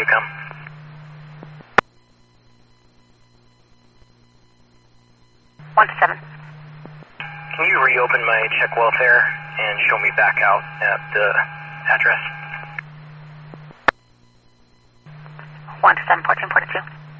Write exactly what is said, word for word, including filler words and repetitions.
you come? One to seven. Can you reopen my check welfare and show me back out at the address? One to seven, fourteen forty-two.